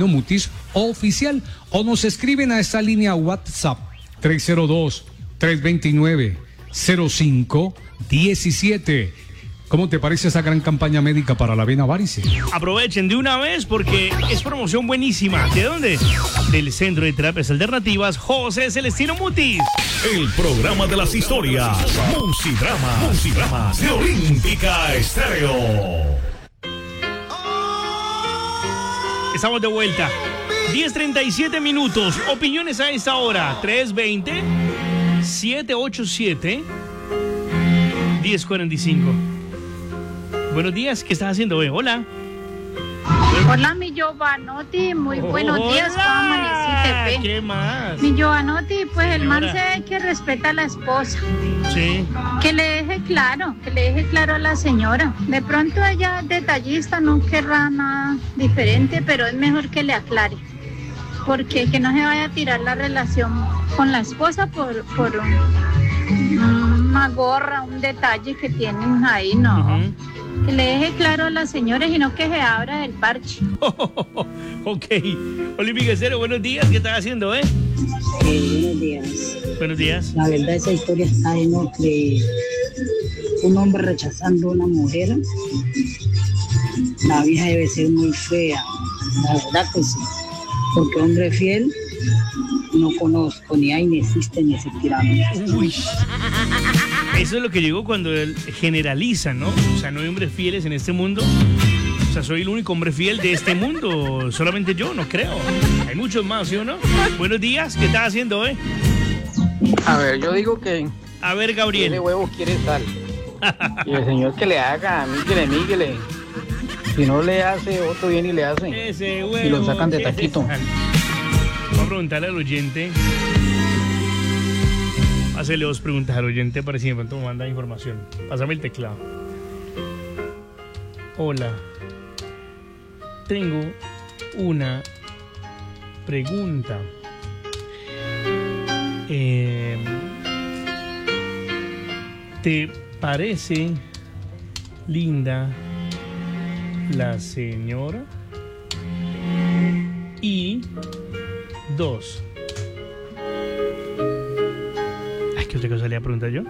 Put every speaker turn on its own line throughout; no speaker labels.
Celestino Mutis oficial, o nos escriben a esta línea WhatsApp 302-329-0517. ¿Cómo te parece esa gran campaña médica para la vena varice?
Aprovechen de una vez porque es promoción buenísima. ¿De dónde? Del Centro de Terapias Alternativas José Celestino Mutis.
El programa de las historias. Musidramas de Olímpica Estéreo.
Estamos de vuelta. 10:37 minutos. Opiniones a esta hora. 320-787-1045. Buenos días, ¿qué estás haciendo hoy? Hola.
Hola, mi Giovanotti, muy buenos días, ¿cómo amaneciste, ve?
¿Qué más?
Mi Giovanotti, pues el man
Señora.
se ve que respeta a la esposa,
Sí.
que le deje claro a la señora. De pronto ella es detallista, no querrá nada diferente, pero es mejor que le aclare, porque que no se vaya a tirar la relación con la esposa por una gorra, un detalle que tienen ahí, no.
Ujú.
Que le deje claro a las señoras y no que se abra del parche.
Ok. Olímpica Estéreo, buenos días, ¿qué estás haciendo,
Buenos días.
Buenos días.
La verdad, esa historia está en que un hombre rechazando a una mujer, la vieja debe ser muy fea. La verdad que sí. Porque hombre fiel no conozco, ni hay, ni existe, ni existirá.
Uy. Eso es lo que llegó cuando él generaliza, ¿no? O sea, no hay hombres fieles en este mundo. O sea, soy el único hombre fiel de este mundo. Solamente yo, no creo. Hay muchos más, ¿sí o no? Buenos días, ¿qué estás haciendo,
A ver, yo digo que
A ver,
ese
Gabriel.
huevo quiere sal. Y el señor que le haga, míguele. Si no le hace, otro viene y le hace.
Ese huevo.
Y lo sacan de
¿qué
taquito.
es? Vamos a preguntarle al oyente. Hacerle dos preguntas al oyente para si de pronto me manda información. Pásame el teclado. Hola. Tengo una pregunta. ¿Te parece linda la señora? Y dos. Ay, ¿qué otra cosa le voy a preguntar yo?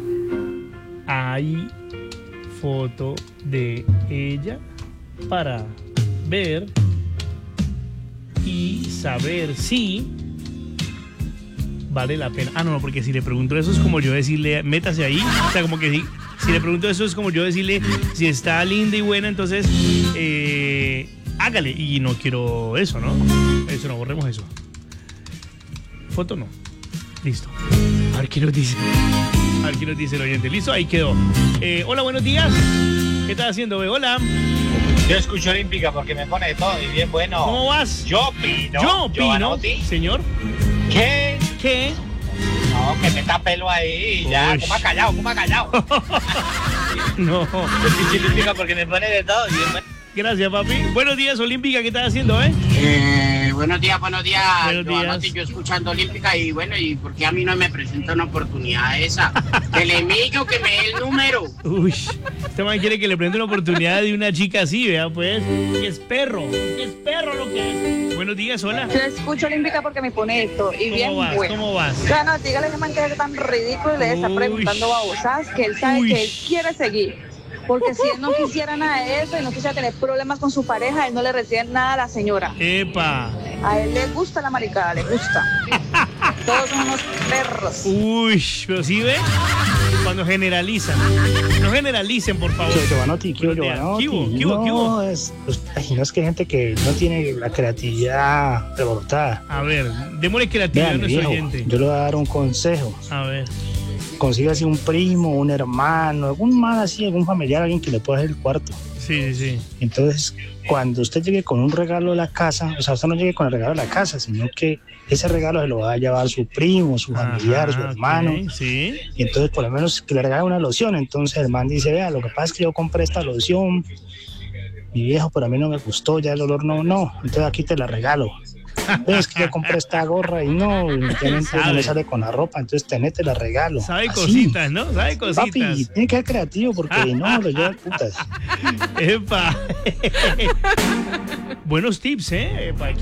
¿Hay foto de ella para ver y saber si vale la pena? Ah, no, porque si le pregunto eso es como yo decirle, métase ahí. O sea, como que si le pregunto eso es como yo decirle, si está linda y buena, entonces hágale. Y no quiero eso, ¿no? Eso no, borremos eso. Foto no. Listo. A ver qué nos dice. A ver qué nos dice el oyente. Listo, ahí quedó. Hola, buenos días. ¿Qué estás haciendo, ve? Hola.
Yo escucho Olímpica porque me pone de todo y bien bueno.
¿Cómo vas?
Yo opino.
Yo opino.
Giovanotti,
Señor.
¿Qué?
¿Qué?
No, que meta pelo ahí. Ya,
Uy.
¿cómo ha callado?
No.
Yo escucho Olímpica porque me pone de todo y bien bueno.
Gracias, papi. Buenos días, Olímpica. ¿Qué estás haciendo,
Buenos días.
Buenos
Giovanotti,
días.
yo escuchando Olímpica y bueno, ¿y por qué a mí no me presenta una oportunidad esa? Que le envío, que me dé el número.
Uy, este man quiere que le prenda una oportunidad de una chica así, vea, pues. Es perro lo que es. Buenos días, hola.
Yo escucho Olímpica porque me pone esto y bien
¿Cómo vas?
bueno.
¿Cómo vas?
Ya no, dígale ese man que es tan ridículo y le está
Uy.
preguntando babosadas que él sabe
Uy.
que él quiere seguir. Porque si él no quisiera nada de eso y no quisiera tener problemas con su pareja, él no le recibe nada a la señora.
Epa.
A él le gusta la maricada, le gusta. Todos son unos perros.
Uy, pero sí ve cuando generalizan. No generalicen, por favor.
Giovanotti,
Buenos días. ¿Qué hubo?
No, es que hay gente que no tiene la creatividad rebrotada.
A ver, démosle creatividad a
Vean,
nuestro
viejo,
oyente.
yo le voy a dar un consejo.
A ver.
Consígase un primo, un hermano, algún man así, algún familiar, alguien que le pueda hacer el cuarto.
Sí.
Entonces, cuando usted llegue con un regalo de la casa, o sea, usted no llegue con el regalo de la casa, sino que ese regalo se lo va a llevar su primo, su familiar, su hermano.
Ok, sí.
Y entonces, por lo menos, que le regale una loción. Entonces, el man dice, vea, lo que pasa es que yo compré esta loción, mi viejo, pero a mí no me gustó, ya el olor no. Entonces, aquí te la regalo. Ves que yo compré esta gorra y no, evidentemente no me sale con la ropa, entonces te la regalo.
Sabe
Así.
cositas, ¿no? Sabe cositas.
Papi, tiene que ser creativo porque no, lo lleva putas.
Epa. Buenos tips, Epa.